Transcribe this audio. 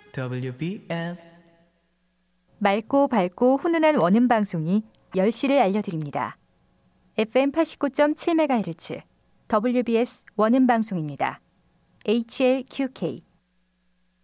WBS 맑고 밝고 훈훈한 원음 방송이 10시를 알려드립니다. FM 89.7MHz WBS 원음 방송입니다. HLQK